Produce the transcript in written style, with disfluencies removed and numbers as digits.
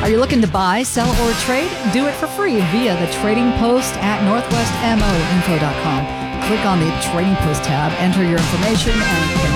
Are you looking to buy, sell, or trade? Do it for free via the Trading Post at northwestmoinfo.com. Click on the Trading Post tab, enter your information, and